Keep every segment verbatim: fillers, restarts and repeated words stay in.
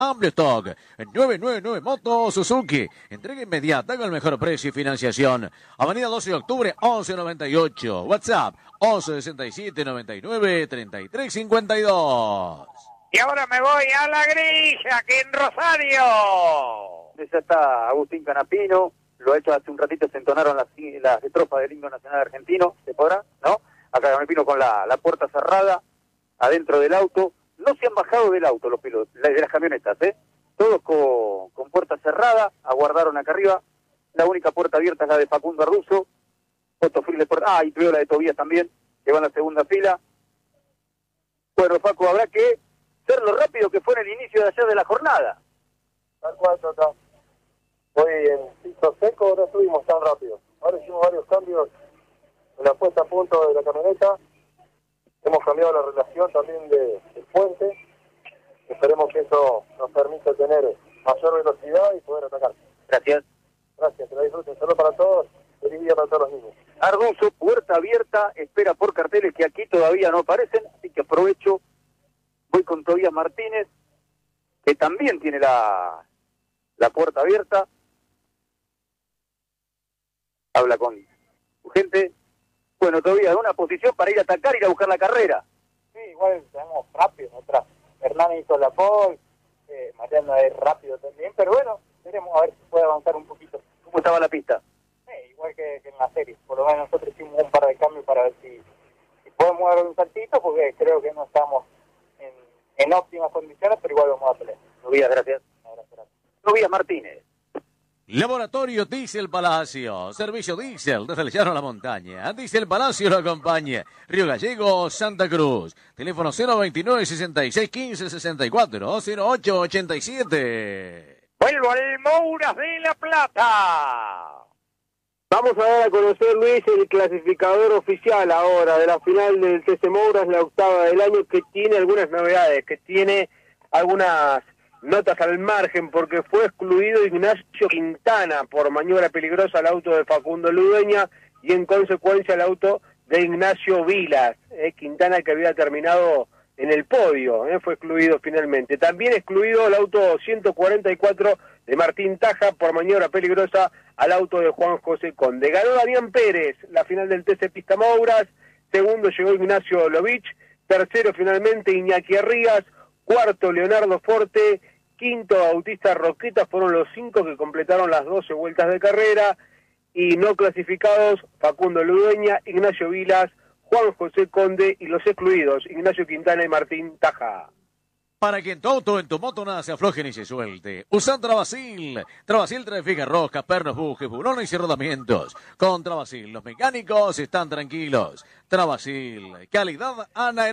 Amplio stock. nueve nueve nueve Moto Suzuki. Entrega inmediata con el mejor precio y financiación. Avenida doce de octubre, once noventa y ocho. WhatsApp, once sesenta y siete noventa y nueve treinta y tres cincuenta y dos. Y ahora me voy a la grilla, aquí en Rosario. Ya está Agustín Canapino. Lo ha hecho hace un ratito, se entonaron las, las estrofas del himno nacional argentino. ¿Se podrá? ¿No? Acá Canapino con la, la puerta cerrada, adentro del auto. No se han bajado del auto los pilotos, de las camionetas, ¿eh? Todos con, con puerta cerrada, aguardaron acá arriba. La única puerta abierta es la de Facundo Arduzo. Otto Friles por... Ah, y veo la de Tobías también, que va en la segunda fila. Bueno, Facu, habrá que ser lo rápido que fue en el inicio de ayer de la jornada. Tal cual, total. Hoy en piso seco no estuvimos tan rápido. Ahora hicimos varios cambios en la puesta a punto de la camioneta. Hemos cambiado la relación también de, de puente. Esperemos que eso nos permita tener mayor velocidad y poder atacar. Gracias. Gracias, que la disfruten. Saludos para todos. Feliz día para todos los niños. Arduzo, puerta abierta, espera por carteles que aquí todavía no aparecen, así que aprovecho. Voy con Tobías Martínez, que también tiene la, la puerta abierta. Habla con su gente. Bueno, todavía una posición para ir a atacar, ir a buscar la carrera. Sí, igual tenemos rápido. Nuestra Hernán hizo la pole, eh, Mariano es rápido también, pero bueno, veremos a ver si puede avanzar un poquito. ¿Cómo estaba la pista? Eh, igual que, que en la serie. Por lo menos nosotros hicimos un par de cambios para ver si, si podemos dar un saltito, porque creo que no estamos en, en óptimas condiciones, pero igual vamos a pelear. Tobías, gracias. Tobías Martínez. Laboratorio Diesel Palacio. Servicio Diesel desde el Llano a la Montaña. Diesel Palacio lo acompaña. Río Gallego, Santa Cruz. Teléfono cero veintinueve, sesenta y seis, quince, sesenta y cuatro, cero ocho ochenta y siete. Vuelvo al Mouras de La Plata. Vamos a dar a conocer, Luis, el clasificador oficial ahora de la final del T C Mouras, la octava del año, que tiene algunas novedades, que tiene algunas notas al margen, porque fue excluido Ignacio Quintana por maniobra peligrosa al auto de Facundo Ludueña y en consecuencia al auto de Ignacio Vilas. Eh, Quintana, que había terminado en el podio, eh, fue excluido finalmente. También excluido el auto ciento cuarenta y cuatro de Martín Taja por maniobra peligrosa al auto de Juan José Conde. Ganó Damián Pérez la final del T C Pista Mouras. Segundo llegó Ignacio Lovich. Tercero finalmente Iñaki Arrías. Cuarto Leonardo Forte. Quinto Bautista Roqueta. Fueron los cinco que completaron las doce vueltas de carrera. Y no clasificados Facundo Ludueña, Ignacio Vilas, Juan José Conde y los excluidos Ignacio Quintana y Martín Taja. Para que en tu auto, en tu moto, nada se afloje ni se suelte. Usa Travasil. Travasil trae fijas roscas, pernos, bujes, bulones y rodamientos. Con Travasil, los mecánicos están tranquilos. Travasil, calidad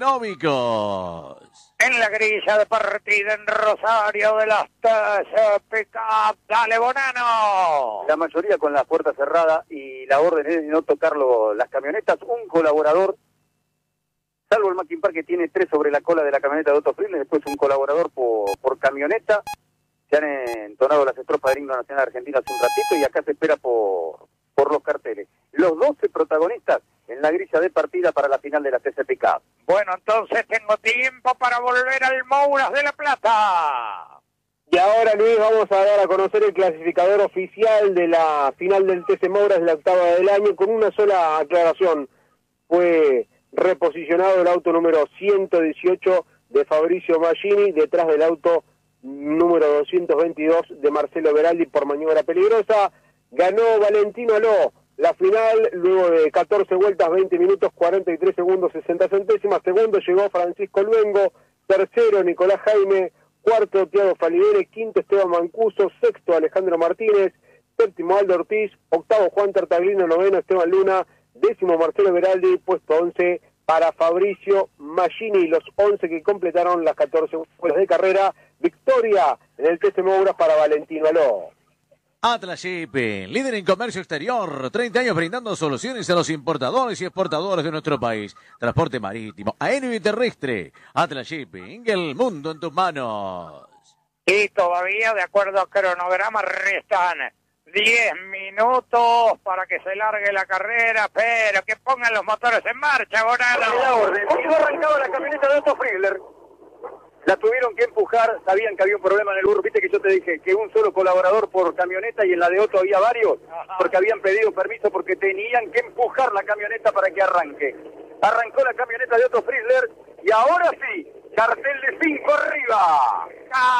anaeróbicos. En la grilla de partida en Rosario de las T C Pickup. Dale, Bonano. La mayoría con la puerta cerrada y la orden es de no tocarlo las camionetas. Un colaborador, salvo el Mackin Park, que tiene tres sobre la cola de la camioneta de Otto Friles, después un colaborador por, por camioneta. Se han entonado las estrofas del himno nacional argentino hace un ratito y acá se espera por, por los carteles. Los doce protagonistas en la grilla de partida para la final de la T C P K. Bueno, entonces tengo tiempo para volver al Mouras de La Plata. Y ahora, Luis, vamos a dar a conocer el clasificador oficial de la final del T C Mouras, la octava del año, con una sola aclaración. Fue reposicionado el auto número ciento dieciocho de Fabricio Maggini, detrás del auto número doscientos veintidós de Marcelo Beraldi por maniobra peligrosa. Ganó Valentino Aló la final luego de catorce vueltas, veinte minutos, cuarenta y tres segundos, sesenta centésimas. Segundo llegó Francisco Luengo, tercero Nicolás Jaime, cuarto Tiago Falidere, quinto Esteban Mancuso, sexto Alejandro Martínez, séptimo Aldo Ortiz, octavo Juan Tartaglino, noveno Esteban Luna, décimo Marcelo Beraldi, puesto once para Fabricio Maggini, los once que completaron las catorce vueltas de carrera. Victoria en el T C Mouras para Valentino Aló. Atlas Shipping, líder en comercio exterior, treinta años brindando soluciones a los importadores y exportadores de nuestro país. Transporte marítimo, aéreo y terrestre. Atlas Shipping, el mundo en tus manos. Y todavía, de acuerdo al cronograma, restan diez minutos para que se largue la carrera, pero que pongan los motores en marcha, Bonano. La orden. Hoy va arrancado la camioneta de Otto Friedler. La tuvieron que empujar, sabían que había un problema en el burro, viste que yo te dije que un solo colaborador por camioneta y en la de Otto había varios, porque habían pedido permiso porque tenían que empujar la camioneta para que arranque. Arrancó la camioneta de Otto Frizzler y ahora sí, cartel de cinco arriba.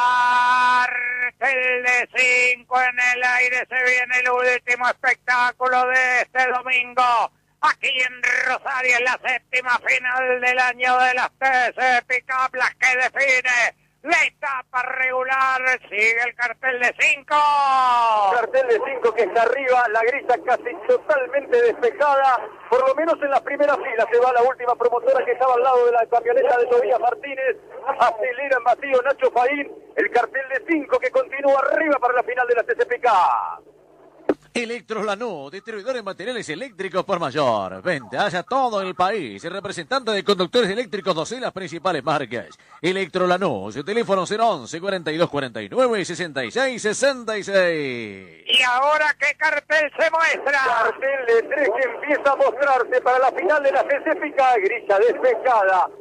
Cartel de cinco en el aire, se viene el último espectáculo de este domingo. Aquí en Rosario, en la séptima final del año de las T C Pickup, las que define la etapa regular. Sigue el cartel de cinco. Cartel de cinco que está arriba, la grilla casi totalmente despejada, por lo menos en la primera fila. Se va la última promotora que estaba al lado de la camioneta de Tobías Martínez. Acelera en vacío Nacho Faín. El cartel de cinco que continúa arriba para la final de la T C Pickup. Electros Lanús, distribuidor en materiales eléctricos por mayor. Venta hacia todo el país. Representante de conductores eléctricos, doce las principales marcas. Electros Lanús, teléfono cero once, cuarenta y dos cuarenta y nueve, sesenta y seis sesenta y seis. ¿Y ahora qué cartel se muestra? Cartel de tres que empieza a mostrarse para la final de la T C Pickup. Grilla despejada.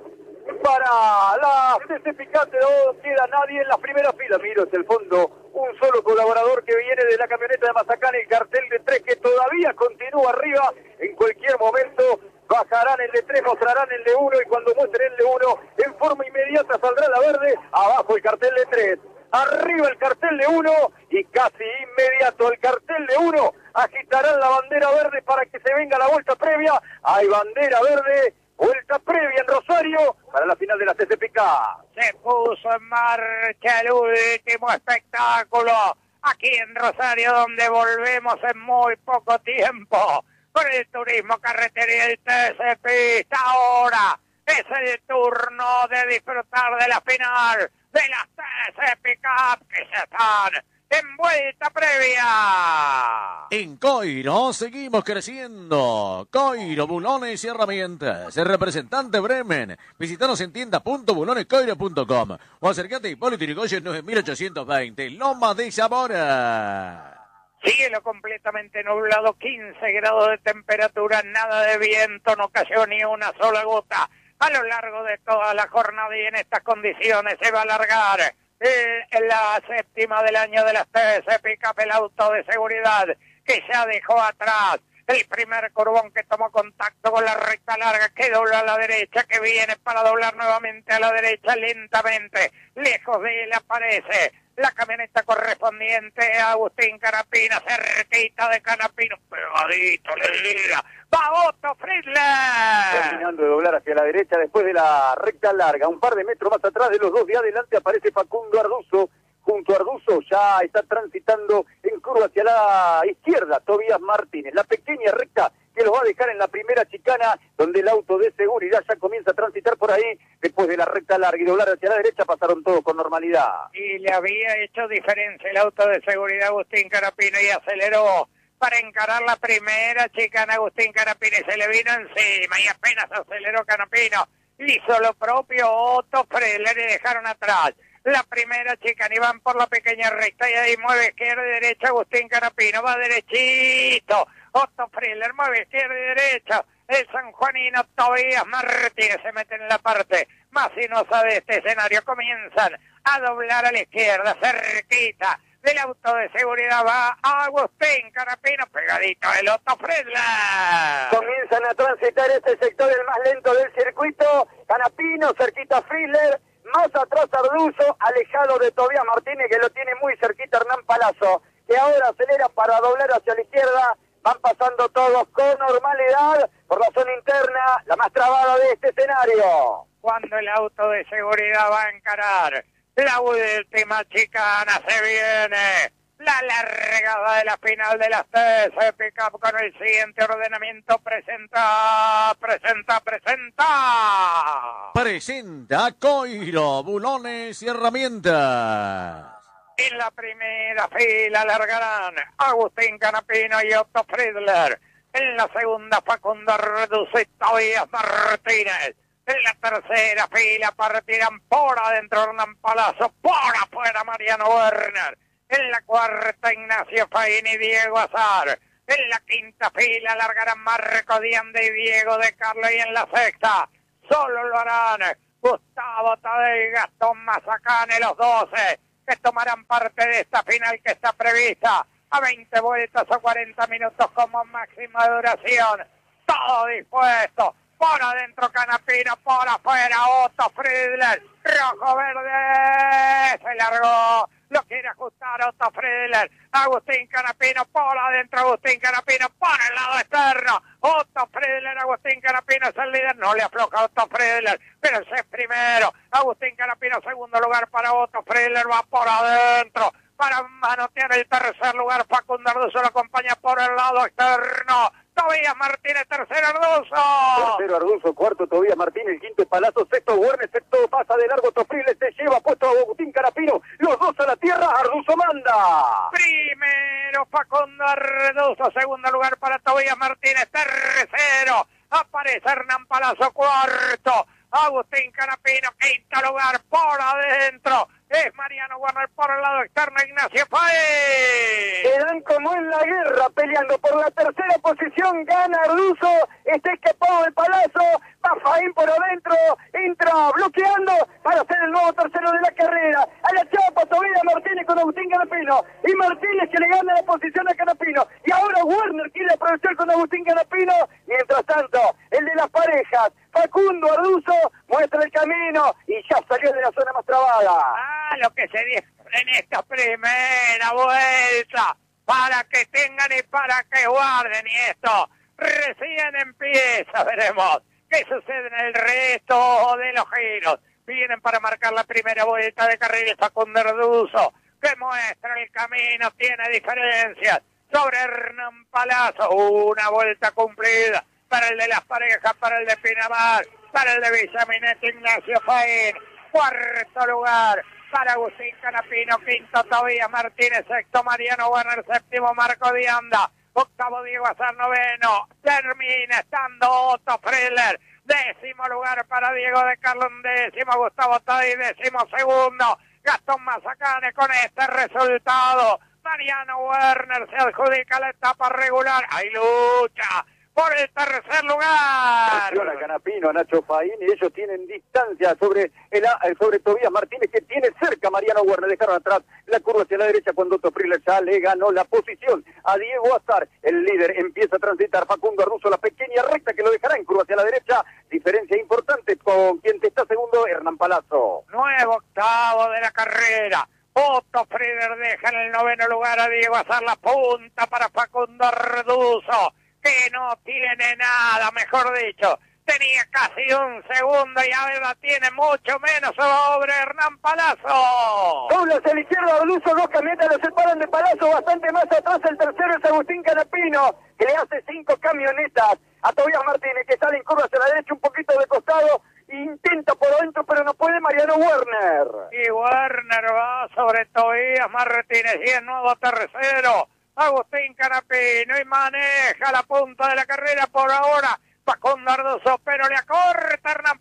Para la T C Pickup no queda nadie en la primera fila. Miro hacia el fondo. Un solo colaborador que viene de la camioneta de Mazacán, el cartel de tres que todavía continúa arriba. En cualquier momento bajarán el de tres, mostrarán el de uno y cuando muestren el de uno, en forma inmediata saldrá la verde. Abajo el cartel de tres, arriba el cartel de uno y casi inmediato el cartel de uno. Agitarán la bandera verde para que se venga la vuelta previa. Hay bandera verde. Vuelta previa en Rosario para la final de la T C Pickup. Se puso en marcha el último espectáculo aquí en Rosario, donde volvemos en muy poco tiempo con el turismo carretera y el T C Pista. Ahora es el turno de disfrutar de la final de las T C Pickup que ya están en vuelta previa. En Coiro seguimos creciendo. Coiro, bulones y herramientas. El representante Bremen. Visítanos en tienda punto bulones coiro punto com o acércate a Hipólito Yrigoyen nueve mil ochocientos veinte, Loma de Zamora. Cielo completamente nublado, quince grados de temperatura, nada de viento, no cayó ni una sola gota. A lo largo de toda la jornada y en estas condiciones se va a alargar en la séptima del año de las T C Pickup, el auto de seguridad que ya dejó atrás el primer curvón que tomó contacto con la recta larga, que dobla a la derecha, que viene para doblar nuevamente a la derecha lentamente. Lejos de él aparece la camioneta correspondiente a Agustín Canapino, cerquita de Canapino, pegadito, le diga. ¡Va Otto Frizzler! Terminando de doblar hacia la derecha después de la recta larga. Un par de metros más atrás de los dos de adelante aparece Facundo Arduzo. Junto a Arduzo ya está transitando en curva hacia la izquierda Tobías Martínez. La pequeña recta que los va a dejar en la primera chicana, donde el auto de seguridad ya comienza a transitar por ahí. Después de la recta larga y doblar hacia la derecha pasaron todos con normalidad. Y le había hecho diferencia el auto de seguridad Agustín Canapino y aceleró para encarar la primera chicana. Agustín Canapino y se le vino encima y apenas aceleró Canapino. Hizo lo propio Otto Frizzler y dejaron atrás la primera chicana y van por la pequeña recta y ahí mueve izquierda y derecha Agustín Canapino, va derechito Otto Frizzler, mueve izquierda y derecha el sanjuanino Tobías Martínez, se mete en la parte más sinuosa de este escenario, comienzan a doblar a la izquierda, cerquita del auto de seguridad va Agustín Canapino, pegadito el Otto Frizzler. Comienzan a transitar este sector, el más lento del circuito. Canapino, cerquita Frizzler, más atrás Arduzo, alejado de Tobías Martínez, que lo tiene muy cerquita Hernán Palazzo, que ahora acelera para doblar hacia la izquierda. Van pasando todos con normalidad por la zona interna, la más trabada de este escenario. Cuando el auto de seguridad va a encarar la última chicana, se viene la largada de la final de las T C Pickup con el siguiente ordenamiento. Presenta, presenta, presenta. Presenta Coiro, bulones y herramientas. En la primera fila largarán Agustín Canapino y Otto Frizzler. En la segunda Facundo Arduzo y Tobías Martínez. En la tercera fila partirán por adentro Hernán Palazzo, por afuera Mariano Werner. En la cuarta Ignacio Faín y Diego Azar. En la quinta fila largarán Marco Diande y Diego de Carlo. Y en la sexta solo lo harán Gustavo Tadei, Gastón Mazacane, los doce que tomarán parte de esta final que está prevista a veinte vueltas o cuarenta minutos como máxima duración. Todo dispuesto. Por adentro Canapino, por afuera Otto Friedler. Rojo verde. Se largó. Lo quiere ajustar Otto Friedler. Agustín Canapino por adentro. Agustín Canapino por el lado externo. Otto Friedler. Agustín Canapino es el líder. No le afloja Otto Friedler, pero ese es primero. Agustín Canapino, segundo lugar para Otto Friedler. Va por adentro para manotear el tercer lugar. Facundo Arduzo lo acompaña por el lado externo. Tobías Martínez, tercero Arduzo. Tercero Arduzo, cuarto Tobías Martínez, el quinto es Palazzo, sexto Werner, sexto pasa de largo Tofrile, se lleva puesto a Agustín Canapino, los dos a la tierra, Arduzo manda. Primero Facundo Arduzo, segundo lugar para Tobías Martínez, tercero aparece Hernán Palazzo, cuarto Agustín Canapino, quinto lugar por adentro. Es Mariano Werner por el lado externo, Ignacio Faín. Quedan como en la guerra peleando por la tercera posición, gana Arduzo, está escapado del Palazzo, va Faín por adentro, entra bloqueando para ser el nuevo tercero de la carrera. A la chapa Tobías Martínez con Agustín Canapino, y Martínez que le gana la posición a Canapino, y ahora Werner quiere aprovechar con Agustín Canapino. Mientras tanto, el de las parejas, Facundo Arduzo, muestra el camino y ya salió de la zona más trabada. Ah, lo que se dice en esta primera vuelta, para que tengan y para que guarden, y esto recién empieza. Veremos qué sucede en el resto de los giros. Vienen para marcar la primera vuelta de carrera Facundo Arduzo, que muestra el camino, tiene diferencias sobre Hernán Palazzo. Una vuelta cumplida para el de las parejas, para el de Pinamar, para el de Villamineto, Ignacio Faín. Cuarto lugar para Agustín Canapino, quinto Tobías Martínez, sexto Mariano Werner, séptimo Marco Dianda, octavo Diego Azar, noveno termina estando Otto Friedler, décimo lugar para Diego de Carlos, décimo Gustavo Tadei, décimo segundo Gastón Mazacane. Con este resultado Mariano Werner se adjudica la etapa regular. Hay lucha por el tercer lugar. Presiona Canapino, Nacho Faín, y ellos tienen distancia sobre el sobre Tobías Martínez, que tiene cerca a Mariano Werner. Dejaron atrás la curva hacia la derecha cuando Otto Friedler ya le ganó la posición a Diego Azar. El líder empieza a transitar Facundo Arduzo, la pequeña recta que lo dejará en curva hacia la derecha. Diferencia importante con quien está segundo, Hernán Palazzo. Nuevo octavo de la carrera. Otto Friedler deja en el noveno lugar a Diego Azar, la punta para Facundo Arduzo, que no tiene nada, mejor dicho, tenía casi un segundo y ahora tiene mucho menos sobre Hernán Palazzo. Dobla hacia la izquierda Arduzo, dos camionetas lo separan de Palazzo, bastante más atrás el tercero es Agustín Canapino, que le hace cinco camionetas a Tobías Martínez, que sale en curva hacia la derecha, un poquito de costado, intenta por adentro, pero no puede Mariano Werner. Y Werner va sobre Tobías Martínez y el nuevo tercero Agustín Canapino, y maneja la punta de la carrera por ahora Facundo Arduzo, pero le acorta Hernán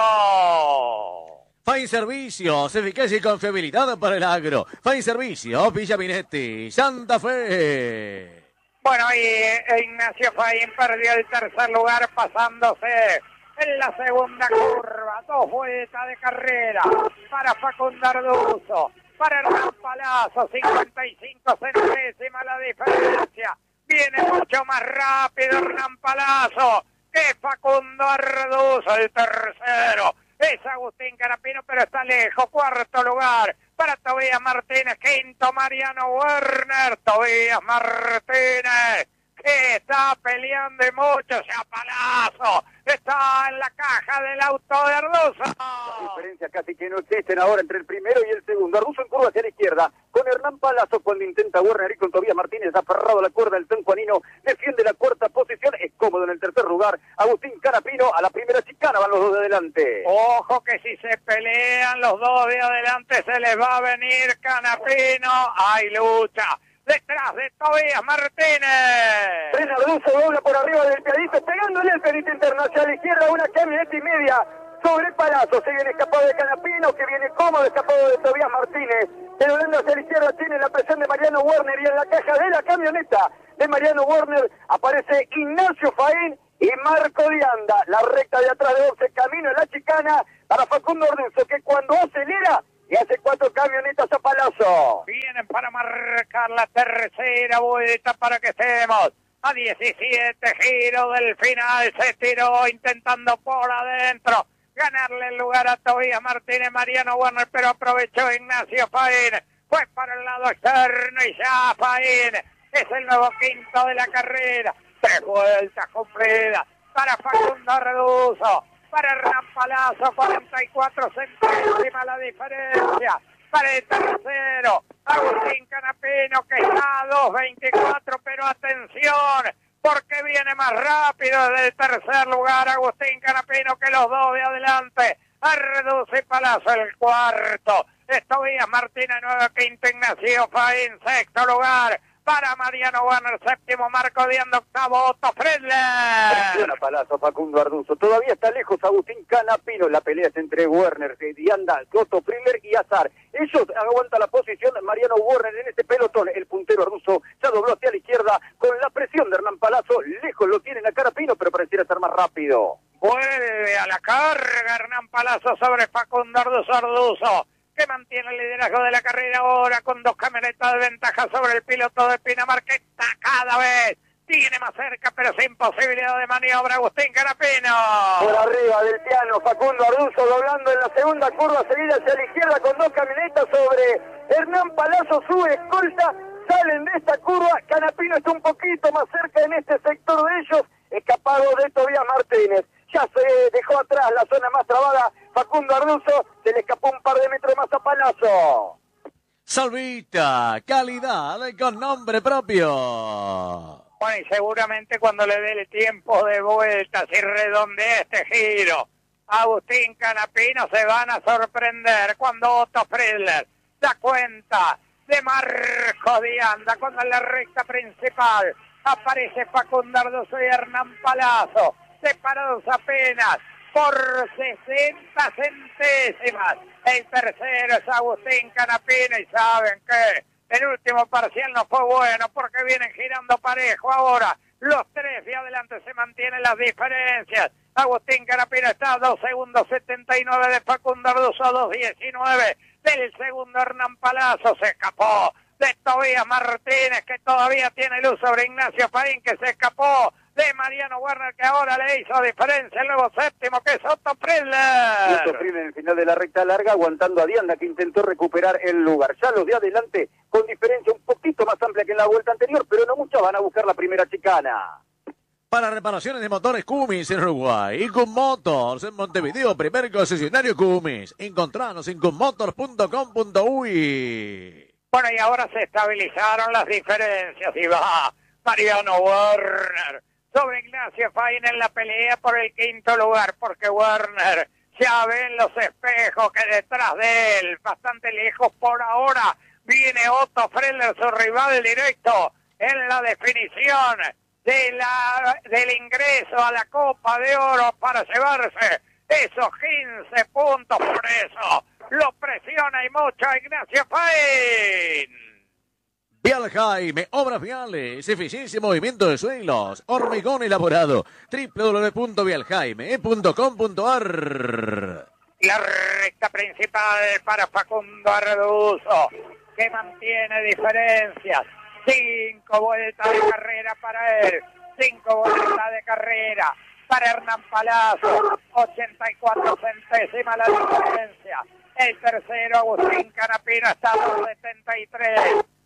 Palazzo. Fain Servicios, eficacia y confiabilidad para el agro. Fain Servicios, Villaminetti, Santa Fe. Bueno, y Ignacio Faín perdió el tercer lugar pasándose en la segunda curva. Dos vueltas de carrera para Facundo Arduzo. Para Hernán Palazzo, cincuenta y cinco centésimas la diferencia. Viene mucho más rápido Hernán Palazzo que Facundo Arduzo. El tercero es Agustín Canapino, pero está lejos. Cuarto lugar para Tobías Martínez. Quinto Mariano Werner. Tobías Martínez, que está peleando y mucho. Ya Palazzo está en la caja del auto de Arduzo. La diferencia casi que no existen ahora entre el primero y el segundo. Arduzo en curva hacia la izquierda, con Hernán Palazzo cuando intenta Werner y con Tobías Martínez aferrado a la cuerda. El sanjuanino defiende la cuarta posición, es cómodo en el tercer lugar. Agustín Canapino a la primera chicana, van los dos de adelante. Ojo que si se pelean los dos de adelante se les va a venir Canapino. Hay lucha detrás de Tobías Martínez. Frena Arduzo, dobla por arriba del piadito, pegándole el perito internacional izquierda, una camioneta y media sobre Palazzo. Se viene escapado de Canapino, que viene cómodo escapado de Tobías Martínez. Pero volviendo hacia la izquierda tiene la presión de Mariano Werner, y en la caja de la camioneta de Mariano Werner aparece Ignacio Faín y Marco Dianda. La recta de atrás de once, camino a la chicana, para Facundo Arduzo, que cuando acelera y hace cuatro camionetas a Palazzo. Vienen para marcar la tercera vuelta para que estemos a diecisiete giros del final. Se tiró intentando por adentro ganarle el lugar a Tobías Martínez, Mariano Werner, pero aprovechó Ignacio Faín. Fue para el lado externo y ya Faín es el nuevo quinto de la carrera. Tres vueltas cumplidas para Facundo Arduzo. Para Hernán Palazzo, cuarenta y cuatro centésimas la diferencia. Para el tercero, Agustín Canapino, que está a dos veinticuatro, pero atención, porque viene más rápido desde el tercer lugar Agustín Canapino que los dos de adelante. Arduzo y Palazzo el cuarto. Tobías Martínez, nuevo quinto, Ignacio Faín, sexto lugar. Para Mariano Werner, séptimo, Marco Dianda, octavo, Otto Friedler. Presiona Palazzo, Facundo Arduzo. Todavía está lejos Agustín Canapino. La pelea es entre Werner, Dianda, Otto Friedler y Azar. Ellos aguantan la posición. Mariano Werner en este pelotón. El puntero Arduzo ya dobló hacia la izquierda con la presión de Hernán Palazzo. Lejos lo tienen a Canapino, pero pareciera estar más rápido. Vuelve a la carga Hernán Palazzo sobre Facundo Arduzo. Arduzo, que mantiene el liderazgo de la carrera ahora con dos camionetas de ventaja sobre el piloto de Pinamar, que está cada vez tiene más cerca, pero sin posibilidad de maniobra Agustín Canapino. Por arriba del piano, Facundo Arduzo doblando en la segunda curva, seguida hacia la izquierda con dos camionetas sobre Hernán Palazzo, su escolta. Salen de esta curva, Canapino está un poquito más cerca en este sector de ellos, escapado de Tobías Martínez. Ya se dejó atrás la zona más trabada Facundo Arduzo, se le escapó un par de metros más a Palazzo. Salvita, calidad con nombre propio. Bueno, y seguramente cuando le dé el tiempo de vueltas y redondee este giro, Agustín Canapino se van a sorprender cuando Otto Friedler da cuenta de Marco Dianda, cuando en la recta principal aparece Facundo Arduzo y Hernán Palazzo, separados apenas por sesenta centésimas. El tercero es Agustín Canapino y saben que el último parcial no fue bueno porque vienen girando parejo ahora. Los tres de adelante se mantienen las diferencias. Agustín Canapino está a dos segundos setenta y nueve de Facundo Arduzo, dos diecinueve del segundo. Hernán Palazzo se escapó de Tobías Martínez, que todavía tiene luz sobre Ignacio Faín, que se escapó de Mariano Werner, que ahora le hizo diferencia el nuevo séptimo, que es Otto Friedler. Otto Friedler en el final de la recta larga, aguantando a Dianda, que intentó recuperar el lugar. Ya los de adelante, con diferencia un poquito más amplia que en la vuelta anterior, pero no mucho, van a buscar la primera chicana. Para reparaciones de motores Cummins en Uruguay y Cum Motors en Montevideo, primer concesionario Cummins. Encontranos en cummotors punto com punto uy. Bueno, y ahora se estabilizaron las diferencias y va Mariano Werner sobre Ignacio Faín en la pelea por el quinto lugar, porque Werner ya ve en los espejos que detrás de él, bastante lejos por ahora, viene Otto Friedler, su rival directo en la definición de la, del ingreso a la Copa de Oro para llevarse esos quince puntos. Por eso lo presiona y mucho a Ignacio Faín. Vial Jaime, obras viales, eficiencia y movimiento de suelos, hormigón elaborado, doble u doble u doble u punto vial jaime punto com punto a r. La recta principal para Facundo Arduzo, que mantiene diferencias. Cinco vueltas de carrera para él, cinco vueltas de carrera para Hernán Palazzo, ochenta y cuatro centésimas la diferencia. El tercero, Agustín Canapino, está a dos setenta y tres.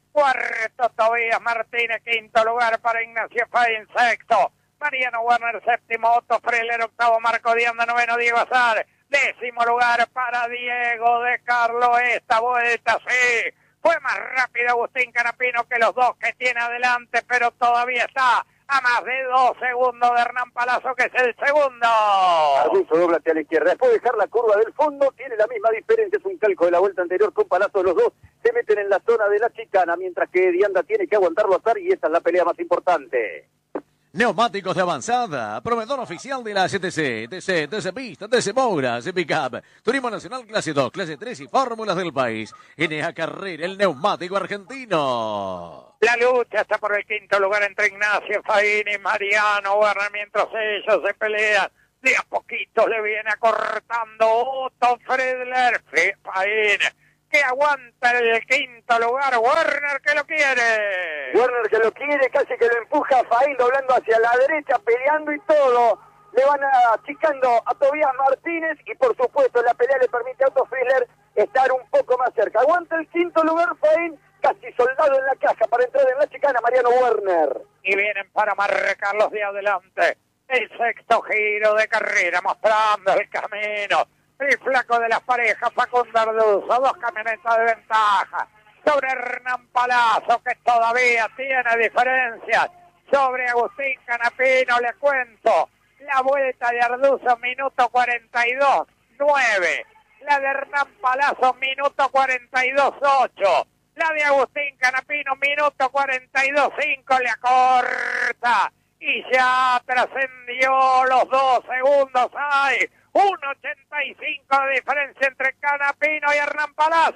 Cuarto, Tobías Martínez. Quinto lugar para Ignacio Faín. Sexto, Mariano Werner. Séptimo, Otto Friedler. Octavo, Marco Dianda. Noveno, Diego Azar. Décimo lugar para Diego de Carlo. Esta vuelta, sí, fue más rápido Agustín Canapino que los dos que tiene adelante, pero todavía está a más de dos segundos de Hernán Palazzo, que es el segundo. Arduzo dobla hacia la izquierda. Después de dejar la curva del fondo, tiene la misma diferencia. Es un calco de la vuelta anterior con Palazzo. Los dos se meten en la zona de la chicana, mientras que Dianda tiene que aguantarlo a Azar, y esa es la pelea más importante. Neumáticos de avanzada, proveedor oficial de la C T C, T C, T C Pista, T C Mouras, Pickup, Turismo Nacional Clase dos, Clase tres y Fórmulas del país. N A Carrera, el neumático argentino. La lucha está por el quinto lugar entre Ignacio Faín y Mariano Werner, mientras ellos se pelean De a poquito le viene acortando Otto Friedler. Faín, que aguanta el quinto lugar. Werner que lo quiere. Werner que lo quiere, casi que lo empuja a Faín doblando hacia la derecha, peleando y todo. Le van achicando a Tobías Martínez y por supuesto la pelea le permite a Otto Friedler estar un poco más cerca. Aguanta el quinto lugar Faín, casi soldado en la caja para entrar en la chicana Mariano Werner. Y vienen para marcar los de adelante. El sexto giro de carrera mostrando el camino. El flaco de las parejas, Facundo Arduzo, dos camionetas de ventaja. Sobre Hernán Palazzo, que todavía tiene diferencias. Sobre Agustín Canapino, le cuento. La vuelta de Arduzo, minuto cuarenta y dos nueve. La de Hernán Palazzo, minuto cuarenta y dos ocho. La de Agustín Canapino, minuto cuarenta y dos cinco, le acorta. Y ya trascendió los dos segundos. Hay uno ochenta y cinco de diferencia entre Canapino y Hernán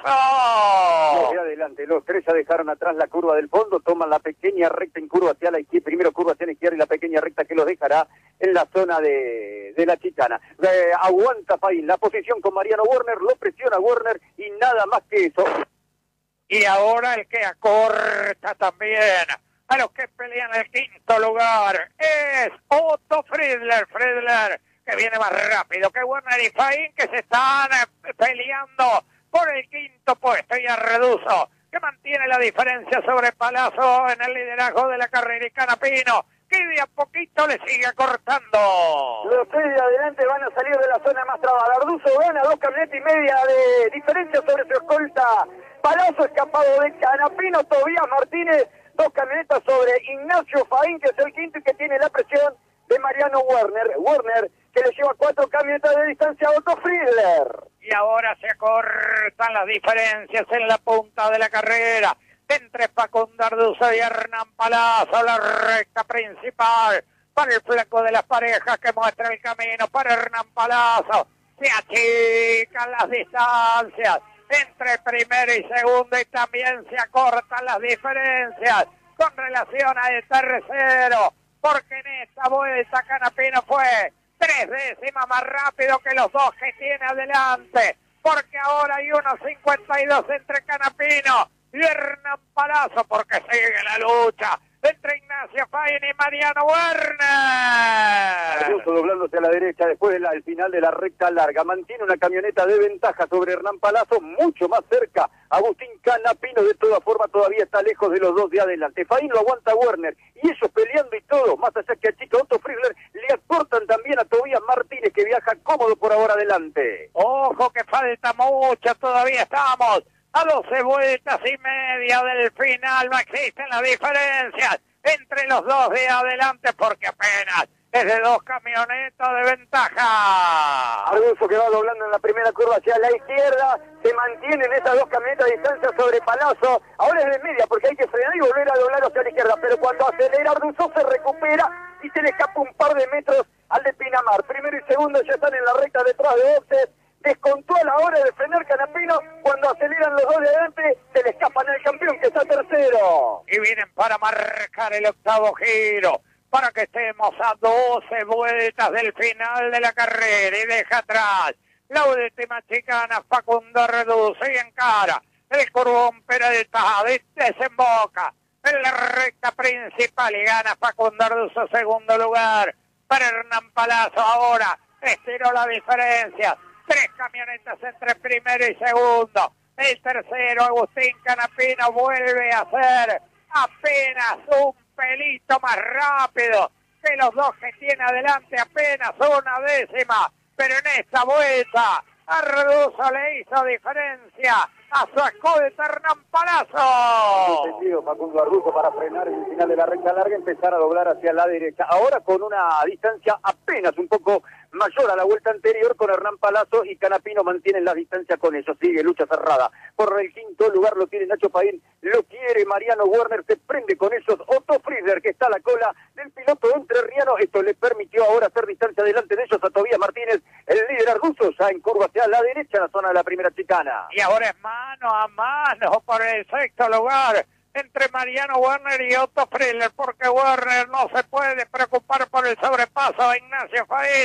Palazzo. Hacia adelante, los tres ya dejaron atrás la curva del fondo, toman la pequeña recta en curva hacia la izquierda, primero curva hacia la izquierda y la pequeña recta que los dejará en la zona de, de la chicana. Eh, aguanta Faín la posición con Mariano Werner, lo presiona Werner y nada más que eso. Y ahora el que acorta también a los que pelean el quinto lugar es Otto Friedler. Friedler que viene más rápido que Werner y Faín, que se están peleando por el quinto puesto, y Arduzo que mantiene la diferencia sobre Palazzo en el liderazgo de la carrera, y Canapino que de a poquito le sigue acortando. Los tres de adelante van a salir de la zona más trabada. Arduzo gana dos camionetas y media de diferencia sobre su escolta. Palazzo escapado de Canapino. Tobías Martínez, dos camionetas sobre Ignacio Faín, que es el quinto y que tiene la presión de Mariano Werner. Werner que le lleva cuatro camionetas de distancia a Otto Friedler. Y ahora se acortan las diferencias en la punta de la carrera entre Facundo Arduzo y Hernán Palazzo. La recta principal para el flaco de las parejas que muestra el camino para Hernán Palazzo. Se achican las distancias entre primero y segundo, y también se acortan las diferencias con relación al tercero, porque en esta vuelta Canapino fue tres décimas más rápido que los dos que tiene adelante, porque ahora hay uno cincuenta y dos entre Canapino y Hernán Palazzo, porque sigue la lucha entre Ignacio Faín y Mariano Werner. Arduzo doblándose a la derecha despudel del final de la recta larga. Mantiene una camioneta de ventaja sobre Hernán Palazzo, mucho más cerca. Agustín Canapino de todas formas todavía está lejos de los dos de adelante. Faín lo aguanta Werner y ellos peleando y todo, más allá que a Chico Otto Friedler, le acortan también a Tobías Martínez, que viaja cómodo por ahora adelante. Ojo que falta mucho, todavía estamos a doce vueltas y media del final. No existen las diferencias entre los dos de adelante, porque apenas es de dos camionetas de ventaja. Arduzo que va doblando en la primera curva hacia la izquierda, se mantienen esas dos camionetas de distancia sobre Palazzo. Ahora es de media porque hay que frenar y volver a doblar hacia la izquierda, pero cuando acelera Arduzo se recupera y se le escapa un par de metros al de Pinamar. Primero y segundo ya están en la recta detrás de boxes. Descontó a la hora de frenar Canapino, cuando aceleran los dos de adelante, se le escapan al campeón que está tercero. Y vienen para marcar el octavo giro, para que estemos a doce vueltas del final de la carrera, y deja atrás la última chicana Facundo Arduzo y encara el curvón Peralta, desemboca en la recta principal y gana Facundo Arduzo segundo lugar para Hernán Palazzo. Ahora estiró la diferencia. Tres camionetas entre primero y segundo. El tercero, Agustín Canapino, vuelve a ser apenas un pelito más rápido que los dos que tiene adelante, apenas una décima. Pero en esta vuelta, Arduzo le hizo diferencia a su escolta Hernán Palazzo. Entendido Facundo Arduzo para frenar en el final de la recta larga, empezar a doblar hacia la derecha. Ahora con una distancia apenas un poco mayor a la vuelta anterior, con Hernán Palazzo y Canapino mantienen la distancia con ellos. Sigue lucha cerrada. Por el quinto lugar lo tiene Nacho Faín, lo quiere Mariano Werner, se prende con ellos Otto Friedler, que está a la cola del piloto entrerriano. Esto le permitió ahora hacer distancia delante de ellos a Tobías Martínez, el líder Arduzo, ya en curva hacia la derecha, en la zona de la primera chicana. Y ahora es mano a mano por el sexto lugar entre Mariano Werner y Otto Friedler, porque Werner no se puede preocupar por el sobrepaso de Ignacio Faín.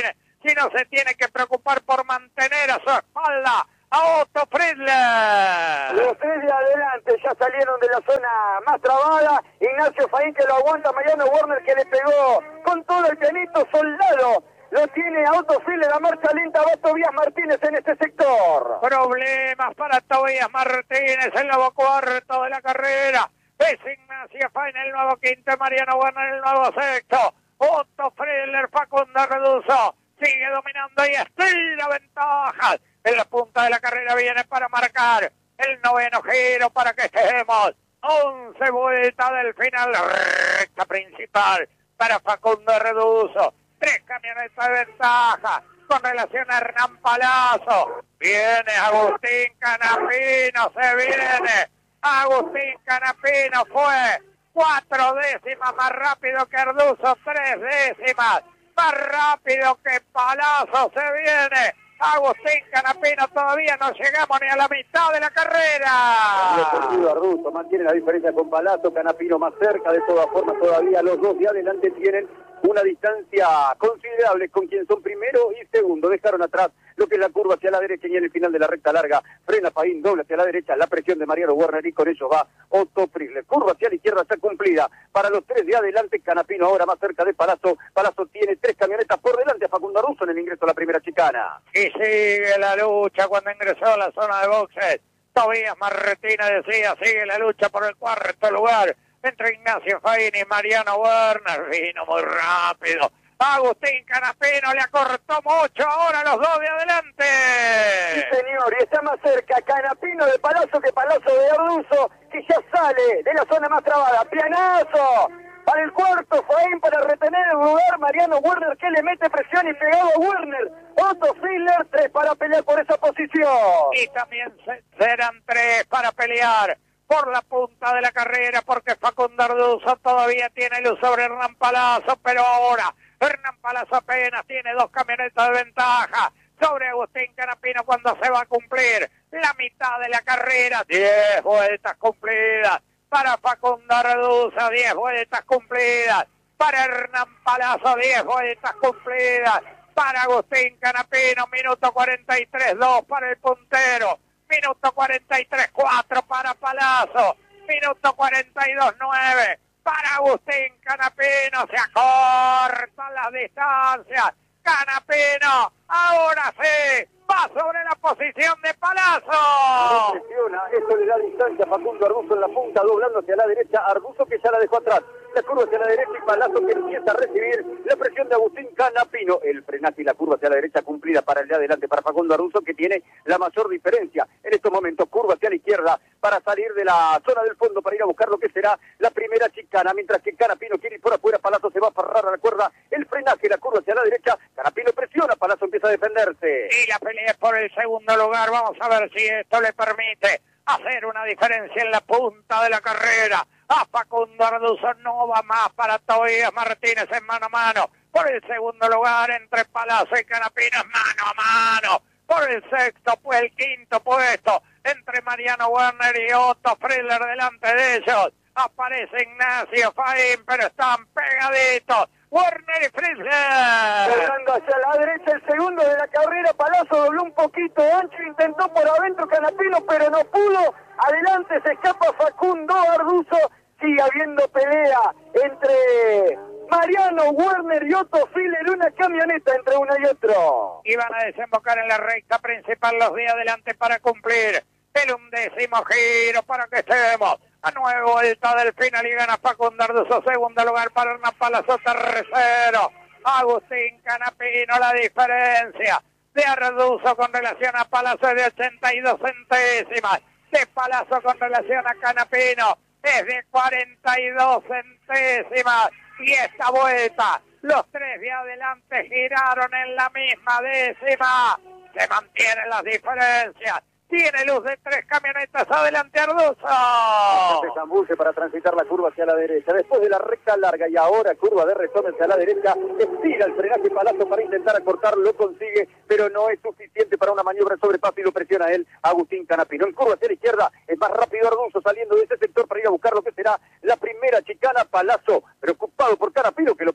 sino se tiene que preocupar por mantener a su espalda a Otto Friedler. Los tres de adelante ya salieron de la zona más trabada. Ignacio Faín que lo aguanta, Mariano Werner que le pegó con todo el pianito Soldado. Lo tiene a Otto Friedler, la marcha lenta, va Tobías Martínez en este sector. Problemas para Tobías Martínez, el nuevo cuarto de la carrera. Es Ignacio Faín, el nuevo quinto, Mariano Werner, el nuevo sexto. Otto Friedler, Facundo Reduzo, sigue dominando y estira ventajas. En la punta de la carrera viene para marcar el noveno giro para que estemos once vueltas del final, recta principal para Facundo Reduzo. Tres camionetas de ventaja con relación a Hernán Palazzo. Viene Agustín Canapino, se viene. Agustín Canapino fue cuatro décimas más rápido que Arduzo, tres décimas más rápido que Palazzo, se viene. Agustín Canapino, todavía no llegamos ni a la mitad de la carrera. Arduzo mantiene la diferencia con Palazzo, Canapino más cerca, de todas formas todavía los dos de adelante tienen una distancia considerable con quien son primero y segundo. Dejaron atrás lo que es la curva hacia la derecha y en el final de la recta larga frena Faín, doble hacia la derecha, la presión de Mariano Werner y con ellos va Otto Friedler. Curva hacia la izquierda está cumplida para los tres de adelante. Canapino ahora más cerca de Palazzo. Palazzo tiene tres camionetas por delante a Facundo Arduzo en el ingreso a la primera chicana. Y sigue la lucha cuando ingresó a la zona de boxes. Tobías Martínez decía, sigue la lucha por el cuarto lugar entre Ignacio Faín y Mariano Werner. Vino muy rápido. Agustín Canapino le acortó mucho ahora los dos de adelante. Sí, señor, y está más cerca Canapino de Palazzo que Palazzo de Arduzo, que ya sale de la zona más trabada. Pianazo para el cuarto, Faín para retener el lugar. Mariano Werner que le mete presión y pegado a Werner. Otto Friedler, tres para pelear por esa posición. Y también se, serán tres para pelear por la punta de la carrera, porque Facundo Arduzo todavía tiene luz sobre Hernán Palazzo, pero ahora Hernán Palazzo apenas tiene dos camionetas de ventaja sobre Agustín Canapino cuando se va a cumplir la mitad de la carrera. Diez vueltas cumplidas para Facundo Arduzo, diez vueltas cumplidas para Hernán Palazzo, diez vueltas cumplidas para Agustín Canapino. Minuto cuarenta y tres dos para el puntero. Minuto cuarenta y tres cuatro para Palazzo. Minuto cuarenta y dos nueve para Agustín Canapino. Se acortan las distancias. Canapino, ahora sí, va sobre la posición de Palazzo. Presiona, esto le da distancia a Facundo Arduzo en la punta, doblando hacia la derecha. Arduzo que ya la dejó atrás. La curva hacia la derecha y Palazzo que empieza a recibir la presión de Agustín Canapino. El frenaje y la curva hacia la derecha cumplida para el de adelante, para Facundo Arduzo, que tiene la mayor diferencia. En estos momentos, curva hacia la izquierda para salir de la zona del fondo para ir a buscar lo que será la primera chicana. Mientras que Canapino quiere ir por afuera, Palazzo se va a aferrar a la cuerda. El frenaje, la curva hacia la derecha, Canapino presiona, Palazzo empieza a defenderse. Y la pelea es por el segundo lugar. Vamos a ver si esto le permite hacer una diferencia en la punta de la carrera. A Facundo Arduzo no va más para Tobías Martínez en mano a mano. Por el segundo lugar entre Palazzo y Canapino, mano a mano. Por el sexto, pues el quinto puesto entre Mariano Werner y Otto Friedler delante de ellos. Aparece Ignacio Faín, pero están pegaditos. Werner y Friedler. Cerrando hacia la derecha el segundo de la carrera. Palazzo dobló un poquito de ancho, intentó por adentro Canapino, pero no pudo. Adelante se escapa Facundo Arduzo. Sigue habiendo pelea entre Mariano Werner y Otto Friedler, una camioneta entre uno y otro. Y van a desembocar en la recta principal los de adelante para cumplir el undécimo giro para que estemos a nueve vueltas del final y gana Facundo Arduzo. Segundo lugar para Hernán Palazzo, tercero Agustín Canapino. La diferencia de Arduzo con relación a Palazzo es de ochenta y dos centésimas. De Palazzo con relación a Canapino es de cuarenta y dos centésimas. Y esta vuelta, los tres de adelante giraron en la misma décima. Se mantienen las diferencias. Tiene luz de tres camionetas adelante Arduzo. Se zambulle para transitar la curva hacia la derecha. Después de la recta larga y ahora curva de retorno hacia la derecha, estira el frenaje Palazzo para intentar acortar, lo consigue, pero no es suficiente para una maniobra de sobrepaso y lo presiona él, Agustín Canapino. En curva hacia la izquierda es más rápido Arduzo saliendo de ese sector para ir a buscar lo que será la primera chicana. Palazzo preocupado por Canapino que lo presiona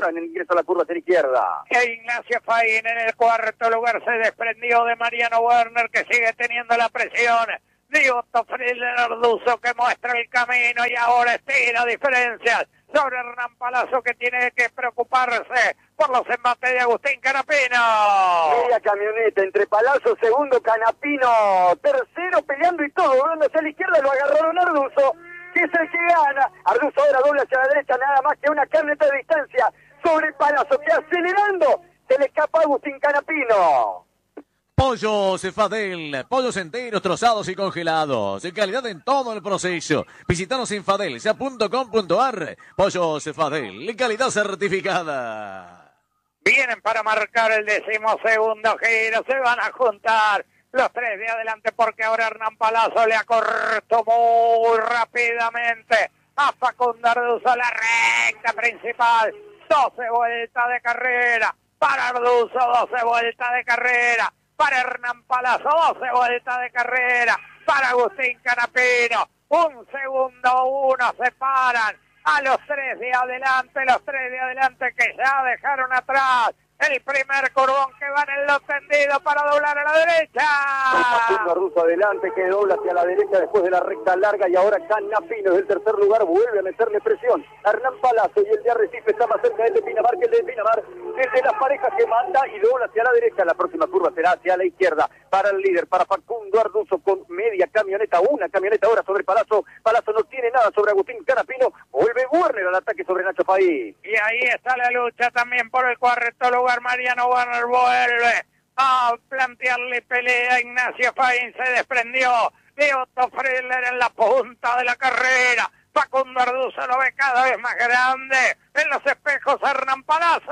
en el ingreso a la curva hacia la izquierda. E Ignacio Faín en el cuarto lugar se desprendió de Mariano Werner, que sigue teniendo la presión. Otto Friedler Arduzo, que muestra el camino y ahora estira diferencias sobre Hernán Palazzo, que tiene que preocuparse por los embates de Agustín Canapino. Media camioneta entre Palazzo, segundo Canapino, tercero peleando y todo, volviendo hacia la izquierda, lo agarraron Arduzo, que es el que gana. Arduzo ahora doble hacia la derecha, nada más que una camioneta de distancia sobre Palazzo, que acelerando se le escapa a Agustín Canapino. Pollos Fadel, pollos enteros, trozados y congelados, en calidad en todo el proceso. Visítanos en fadelsa punto com punto ar. Pollos Fadel, calidad certificada. Vienen para marcar el decimosegundo giro, se van a juntar los tres de adelante, porque ahora Hernán Palazzo le acortó muy rápidamente a Facundo Arduzo la recta principal. doce vueltas de carrera para Arduzo, doce vueltas de carrera para Hernán Palazzo, doce vueltas de carrera para Agustín Canapino. Un segundo uno separan a los tres de adelante, los tres de adelante que ya dejaron atrás el primer curvón, que van en los tendidos para doblar a la derecha. Facundo Arduzo adelante, que dobla hacia la derecha después de la recta larga, y ahora Canapino desde el tercer lugar vuelve a meterle presión a Hernán Palazzo, y el de Arrecife está más cerca del de Pinamar que el de Pinamar, desde las parejas que manda y dobla hacia la derecha. La próxima curva será hacia la izquierda para el líder, para Facundo Arduzo, con media camioneta, una camioneta ahora sobre Palazzo. Palazzo no tiene nada sobre Agustín Canapino, vuelve Werner al ataque sobre Nacho Faín. Y ahí está la lucha también por el cuarto lugar. Mariano Werner vuelve a plantearle pelea a Ignacio Faín, se desprendió de Otto Friedler en la punta de la carrera. Facundo Arduzo lo ve cada vez más grande en los espejos a Hernán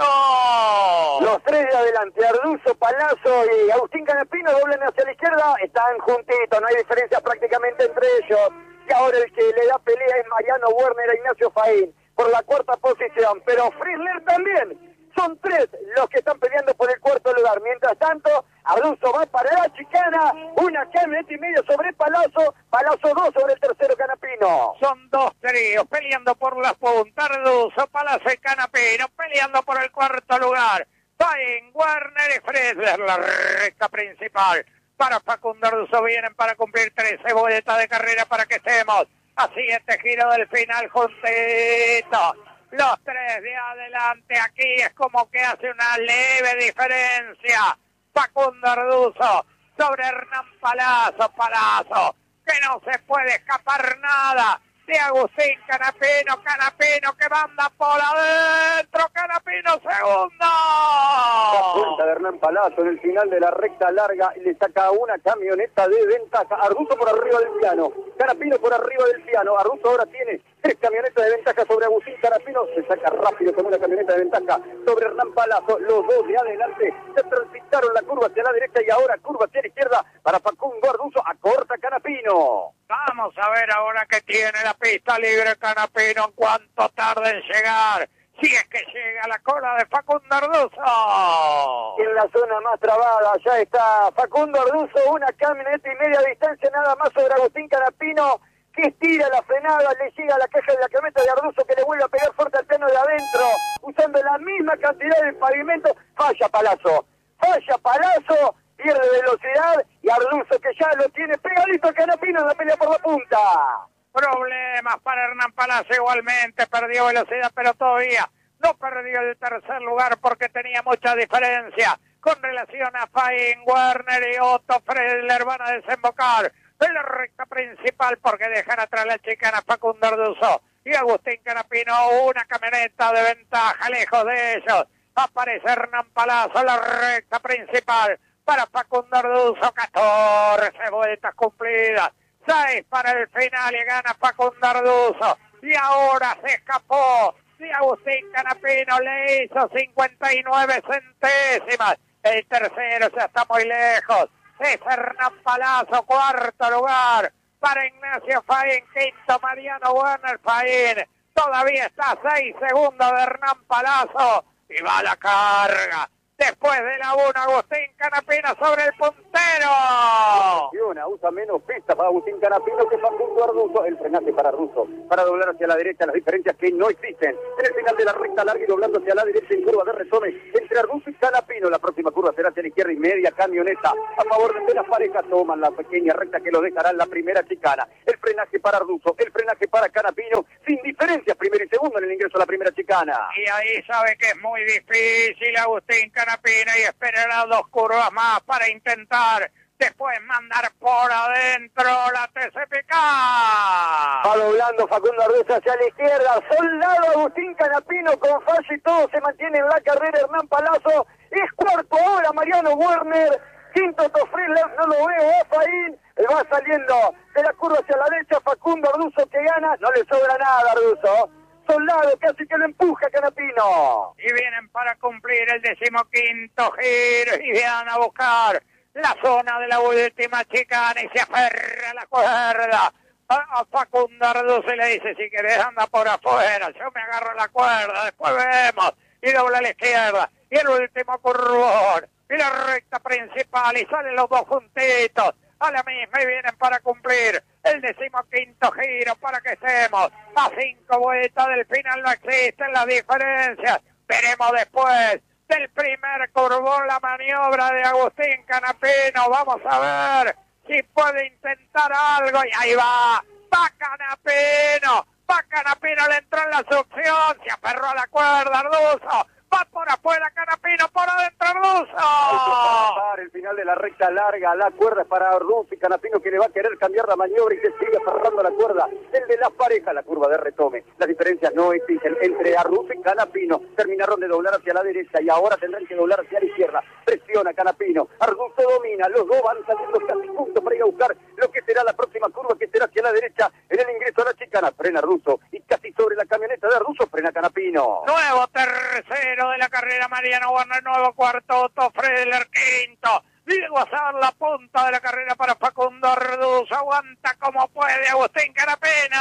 Palazzo. Los tres de adelante, Arduzo, Palazzo y Agustín Canapino, doblan hacia la izquierda, están juntitos, no hay diferencia prácticamente entre ellos. Y ahora el que le da pelea es Mariano Werner a Ignacio Faín por la cuarta posición, pero Friedler también. Son tres los que están peleando por el cuarto lugar. Mientras tanto, Arduzo va para la chicana, una camioneta y medio sobre Palazzo, Palazzo dos sobre el tercero Canapino. Son dos tríos peleando por las puntas, Arduzo, Palazzo y Canapino peleando por el cuarto lugar. Faín, Werner y Friedler, la recta principal. Para Facundo Arduzo vienen para cumplir trece vueltas de carrera para que estemos a siete giros del final juntitos. Los tres de adelante, aquí es como que hace una leve diferencia. Facundo Arduzo sobre Hernán Palazzo, Palazzo, que no se puede escapar nada de Agustín Canapino, Canapino que manda por adentro, Canapino segundo. La vuelta de Hernán Palazzo en el final de la recta larga, le saca una camioneta de ventaja. Arduzo por arriba del piano, Canapino por arriba del piano. Arduzo ahora tiene tres camionetas de ventaja sobre Agustín Canapino, se saca rápido con una camioneta de ventaja sobre Hernán Palazzo. Los dos de adelante se transitaron la curva hacia la derecha y ahora curva hacia la izquierda para Facundo Arduzo, acorta Canapino. Vamos a ver ahora que tiene la pista libre Canapino, en cuánto tarda en llegar, si es que llega a la cola de Facundo Arduzo. En la zona más trabada ya está Facundo Arduzo, una camioneta y media distancia nada más sobre Agustín Canapino, que estira la frenada, le llega a la caja de la camioneta de Arduzo, que le vuelve a pegar fuerte al piano de adentro, usando la misma cantidad de pavimento. Falla Palazzo, falla Palazzo, pierde velocidad, y Arduzo, que ya lo tiene pegadito a Canapino en la pelea por la punta. Problemas para Hernán Palazzo igualmente, perdió velocidad, pero todavía no perdió el tercer lugar porque tenía mucha diferencia con relación a Faín, Werner y Otto Friedler. Van a desembocar en la recta principal porque dejan atrás la chicana Facundo Arduzo y Agustín Canapino, una camioneta de ventaja lejos de ellos. Aparece Hernán Palazzo en la recta principal para Facundo Arduzo, catorce vueltas cumplidas, seis para el final y gana Facundo Arduzo. Y ahora se escapó de Agustín Canapino, le hizo cincuenta y nueve centésimas. El tercero ya está muy lejos, es Hernán Palazzo, cuarto lugar para Ignacio Faín, quinto Mariano Werner. Faín todavía está a seis segundos de Hernán Palazzo y va a la carga. Después de la una, Agustín Canapino sobre el puntero. Usa menos pistas para Agustín Canapino que Facundo Arduzo. El frenaje para Russo, para doblar hacia la derecha, las diferencias que no existen. En el final de la recta larga y doblando hacia la derecha en curva de retome entre Arduzo y Canapino. La próxima curva será hacia la izquierda y media camioneta a favor de las parejas. Toman la pequeña recta que lo dejará en la primera chicana. El frenaje para Arduzo, el frenaje para Canapino, sin diferencias, primero y segundo en el ingreso a la primera chicana. Y ahí sabe que es muy difícil Agustín Canapino y esperará dos curvas más para intentar después mandar por adentro la T C P K. Va doblando Facundo Arduzo hacia la izquierda. Soldado Agustín Canapino con fallo y todo se mantiene en la carrera. Hernán Palazzo es cuarto ahora. Mariano Werner. Quinto Otto Friedler, no lo veo. Afaín va saliendo de la curva hacia la derecha. Facundo Arduzo que gana. No le sobra nada a Arduzo. Soldado casi que lo empuja Canapino. Y vienen para cumplir el decimoquinto giro y van a buscar la zona de la última chicana y se aferra a la cuerda. A, a Facundo Arduzo le dice, si querés anda por afuera, yo me agarro la cuerda, después vemos. Y dobla a la izquierda. Y el último curvón. Y la recta principal y salen los dos juntitos a la misma y vienen para cumplir el decimoquinto giro para que estemos a cinco vueltas del final. No existen las diferencias. Veremos después del primer curvón la maniobra de Agustín Canapino. Vamos a ver si puede intentar algo. Y ahí va, va Canapino, va Canapino, le entró en la succión, se aferró a la cuerda Arduzo. Va por afuera Canapino, por adentro Arduzo. El final de la recta larga, la cuerda es para Arduzo y Canapino que le va a querer cambiar la maniobra y se sigue aferrando a la cuerda. El de las parejas, la curva de retome. Las diferencias no existen entre Arduzo y Canapino. Terminaron de doblar hacia la derecha y ahora tendrán que doblar hacia la izquierda. Presiona Canapino, Arduzo domina, los dos van saliendo casi juntos para ir a buscar lo que será la próxima curva que será hacia la derecha en el ingreso a la chicana. Frena Arduzo y casi sobre la camioneta de Arduzo frena Canapino. Nuevo tercero de la carrera Mariano Werner, nuevo cuarto Otto Friedler, quinto Diego Azar, la punta de la carrera para Facundo Arduzo, aguanta como puede Agustín Canapino.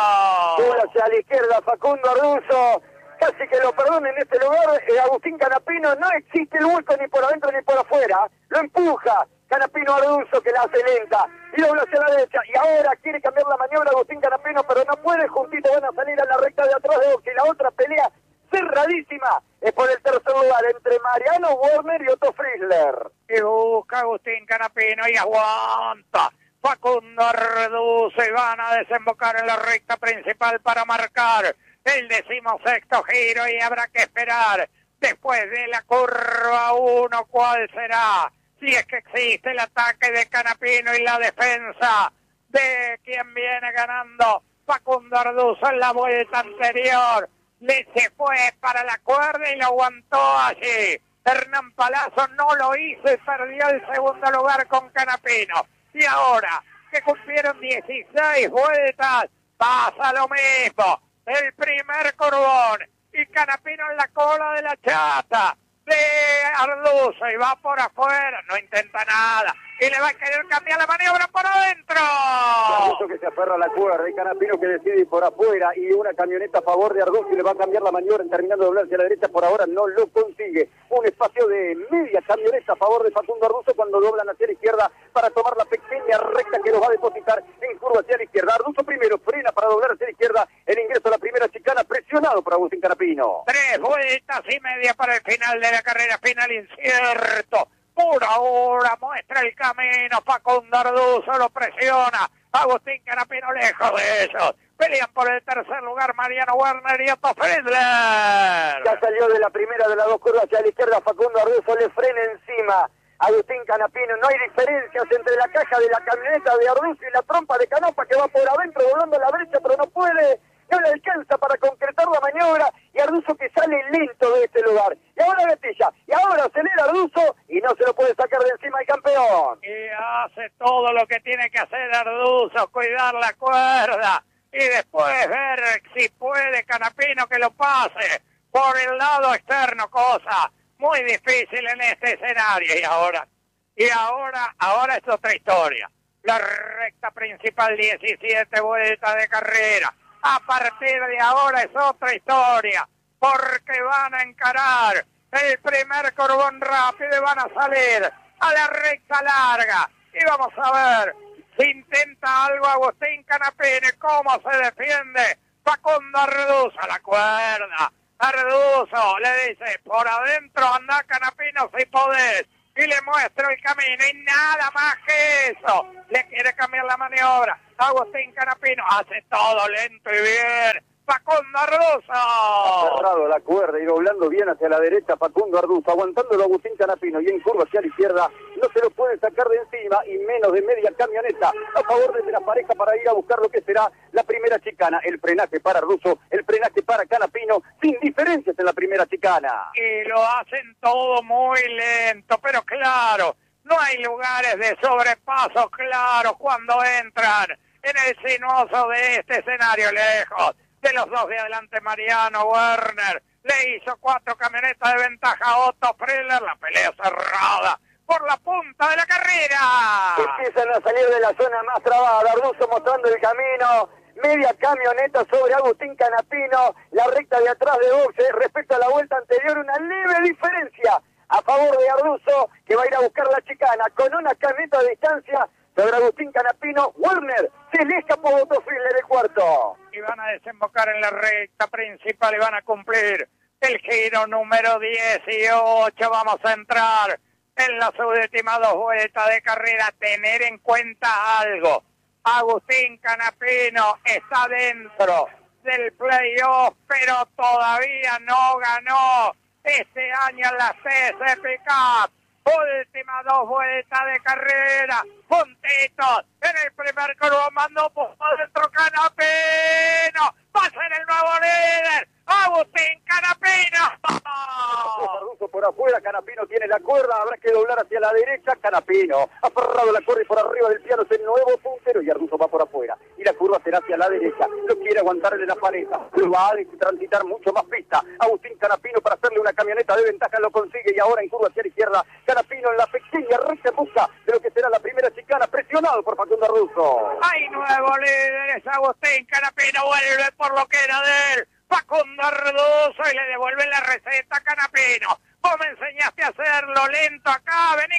Dura hacia la izquierda Facundo Arduzo, casi que lo perdone en este lugar. eh, Agustín Canapino, no existe el hueco ni por adentro ni por afuera, lo empuja Canapino Arduzo que la hace lenta y dobla hacia la derecha y ahora quiere cambiar la maniobra Agustín Canapino pero no puede, juntito van a salir a la recta de atrás de Oki. La otra pelea cerradísima es por el tercer lugar entre Mariano Werner y Otto Friedler. Y busca Agustín Canapino y aguanta Facundo Arduzo y van a desembocar en la recta principal para marcar el decimosexto giro y habrá que esperar después de la curva uno cuál será, si es que existe el ataque de Canapino y la defensa de quien viene ganando Facundo Arduzo en la vuelta anterior. Le se fue para la cuerda y lo aguantó allí. Hernán Palazzo no lo hizo y perdió el segundo lugar con Canapino. Y ahora que cumplieron dieciséis vueltas, pasa lo mismo. El primer curvón y Canapino en la cola de la chata de Arduzo y va por afuera, no intenta nada y le va a querer cambiar la maniobra por adentro. Arduzo que se aferra a la cuerda y Canapino que decide ir por afuera y una camioneta a favor de Arduzo y le va a cambiar la maniobra terminando de doblar hacia la derecha. Por ahora no lo consigue. Un espacio de media camioneta a favor de Facundo Arduzo cuando doblan hacia la izquierda para tomar la pequeña recta que los va a depositar en curva hacia la izquierda. Arduzo primero frena para doblar hacia la izquierda. El ingreso a la primera chicana presionado por Agustín Canapino. Tres vueltas y media para el final de la carrera, final incierto. Por ahora muestra el camino, Facundo Arduzo lo presiona, Agustín Canapino lejos de ellos. Pelean por el tercer lugar Mariano Werner y Otto Friedler. Ya salió de la primera de las dos curvas hacia la izquierda, Facundo Arduzo le frena encima. Agustín Canapino, no hay diferencias entre la caja de la camioneta de Arduzo y la trompa de Canopa que va por adentro doblando la brecha, pero no puede, no le alcanza para concretar la maniobra y Arduzo que sale lento de este lugar. Y ahora gatilla, y ahora acelera Arduzo y no se lo puede sacar de encima el campeón. Y hace todo lo que tiene que hacer Arduzo, cuidar la cuerda y después ver si puede Canapino que lo pase por el lado externo, cosa muy difícil en este escenario. Y ahora, y ahora, ahora es otra historia. La recta principal, diecisiete vueltas de carrera. A partir de ahora es otra historia, porque van a encarar el primer curvón rápido y van a salir a la recta larga. Y vamos a ver si intenta algo Agustín Canapino, cómo se defiende Facundo Arduzo, la cuerda. Arduzo le dice, por adentro anda Canapino si podés, y le muestra el camino, y nada más que eso. Le quiere cambiar la maniobra. Agustín Canapino hace todo lento y bien. Facundo Arduzo. Cerrado la cuerda y doblando bien hacia la derecha Facundo Arduzo, aguantándolo Agustín Canapino y en curva hacia la izquierda, no se lo puede sacar de encima y menos de media camioneta a favor de la pareja para ir a buscar lo que será la primera chicana. El frenaje para Arduzo, el frenaje para Canapino, sin diferencias en la primera chicana. Y lo hacen todo muy lento, pero claro, no hay lugares de sobrepaso claros cuando entran en el sinuoso de este escenario lejos de los dos de adelante. Mariano Werner le hizo cuatro camionetas de ventaja a Otto Friedler, la pelea cerrada por la punta de la carrera. Empiezan a salir de la zona más trabada, Arduzo mostrando el camino, media camioneta sobre Agustín Canapino, la recta de atrás de boxe respecto a la vuelta anterior, una leve diferencia a favor de Arduzo, que va a ir a buscar la chicana con una camioneta de distancia sobre Agustín Canapino. Werner se le escapó a Otto Friedler el cuarto. Y van a desembocar en la recta principal y van a cumplir el giro número dieciocho. Vamos a entrar en las últimas dos vueltas de carrera. Tener en cuenta algo: Agustín Canapino está dentro del playoff, pero todavía no ganó este año en la C S P Cup. Últimas dos vueltas de carrera, puntitos en el primer curvo, mandó por dentro Canapino, va a ser el nuevo líder, Agustín Canapino. Arduzo por afuera, Canapino tiene la cuerda, habrá que doblar hacia la derecha. Canapino aferrado la cuerda y por arriba del piano es el nuevo puntero y Arduzo va por afuera y la curva será hacia la derecha, lo quiere aguantarle la pareja, lo va a transitar mucho más pista. Agustín Canapino para hacerle una camioneta de ventaja lo consigue y ahora en curva hacia la izquierda, Canapino en la pequeña recta en busca de lo que será la primera chicana, presionado por Facundo Arduzo. Hay nuevo líder, es Agustín Canapino, vuelve por lo que era de él Facundo Arduzo y le devuelve la receta a Canapino. Vos me enseñaste a hacerlo lento acá, vení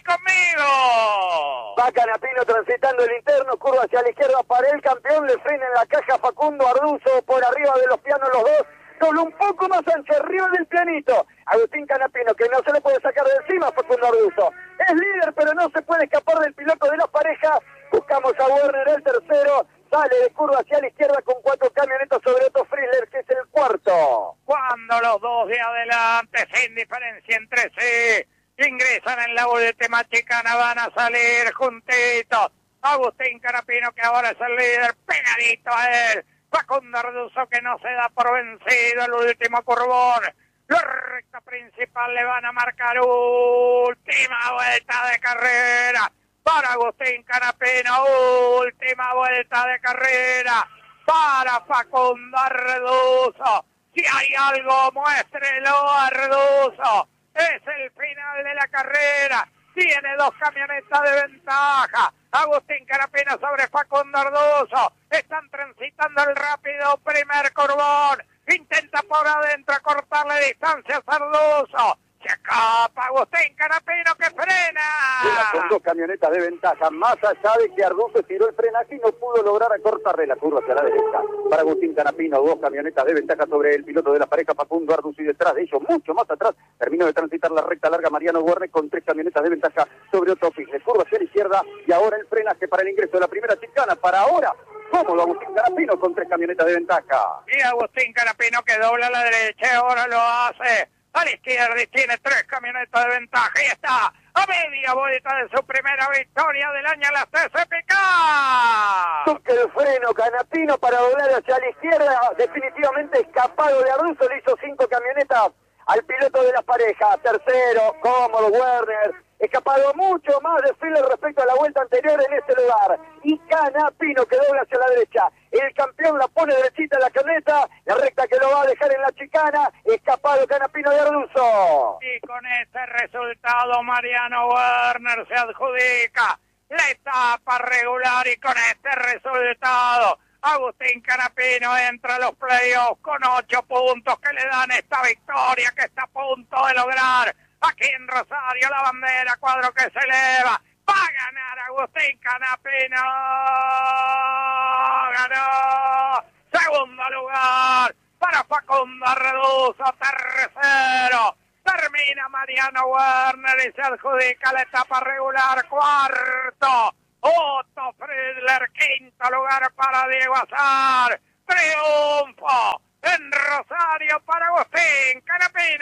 conmigo. Va Canapino transitando el interno, curva hacia la izquierda para el campeón, le frena en la caja Facundo Arduzo por arriba de los pianos los dos, solo un poco más ancho, arriba del pianito. Agustín Canapino, que no se le puede sacar de encima Facundo Arduzo. Es líder, pero no se puede escapar del piloto de la pareja. Buscamos a Werner, el tercero. Sale de curva hacia la izquierda con cuatro camionetas sobre Otto Friedler, que es el cuarto. Cuando los dos de adelante, sin diferencia entre sí, ingresan en la última chicana, van a salir juntitos. Agustín Canapino, que ahora es el líder, pegadito a él. Facundo Arduzo, que no se da por vencido, el último curvón. La recta principal le van a marcar última vuelta de carrera para Agustín Canapino, última vuelta de carrera para Facundo Arduzo. Si hay algo, muéstrelo, Arduzo. Es el final de la carrera. Tiene dos camionetas de ventaja. Agustín Canapino sobre Facundo Arduzo. Están transitando el rápido primer curvón. Intenta por adentro cortarle distancias a Arduzo. Se escapa Agustín Canapino, que frena. Con dos camionetas de ventaja, más allá de que Arduzo tiró el frenaje y no pudo lograr acortarle la curva hacia la derecha. Para Agustín Canapino, dos camionetas de ventaja sobre el piloto de la pareja Facundo Arduzo y detrás de ellos, mucho más atrás, terminó de transitar la recta larga Mariano Werner con tres camionetas de ventaja sobre Otto Friedler. Curva hacia la izquierda y ahora el frenaje para el ingreso de la primera chicana. Para ahora, cómodo Agustín Canapino con tres camionetas de ventaja. Y Agustín Canapino, que dobla a la derecha, ahora lo hace a la izquierda y tiene tres camionetas de ventaja y está a media vuelta de su primera victoria del año en la C S P Cup. Toca el freno Canapino para doblar hacia la izquierda, definitivamente escapado de Arduzo, le hizo cinco camionetas al piloto de la pareja. Tercero, cómodo Werner, escapado mucho más de Friedler respecto a la vuelta anterior en este lugar. Y Canapino, que dobla hacia la derecha. El campeón la pone derechita en la camioneta, la recta que lo va a dejar en la chicana, escapado Canapino de Arduzo. Y con este resultado Mariano Werner se adjudica la etapa regular y con este resultado Agustín Canapino entra a los playoffs con ocho puntos que le dan esta victoria que está a punto de lograr. Aquí en Rosario la bandera, cuadro que se eleva. Va a ganar Agustín Canapino. Ganó. Segundo lugar para Facundo Reduzo. Tercero termina Mariano Werner y se adjudica la etapa regular. Cuarto Otto Friedler. Quinto lugar para Diego Azar. Triunfo en Rosario para Agustín Canapino.